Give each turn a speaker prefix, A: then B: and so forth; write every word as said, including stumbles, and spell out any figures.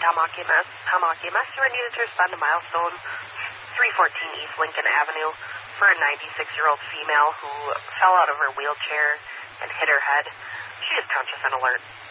A: Tamaki, Mass- Tamaki, Massachusetts needed to respond to milestone three fourteen East Lincoln Avenue for a ninety-six-year-old female who fell out of her wheelchair and hit her head. She is conscious and alert.